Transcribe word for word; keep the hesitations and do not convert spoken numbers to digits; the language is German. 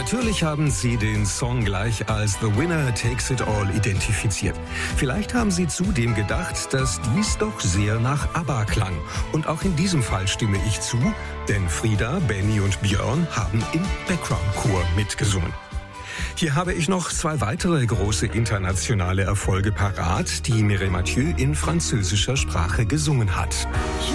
Natürlich haben Sie den Song gleich als The Winner Takes It All identifiziert. Vielleicht haben Sie zudem gedacht, dass dies doch sehr nach ABBA klang. Und auch in diesem Fall stimme ich zu, denn Frida, Benny und Björn haben im Background-Chor mitgesungen. Hier habe ich noch zwei weitere große internationale Erfolge parat, die Mireille Mathieu in französischer Sprache gesungen hat.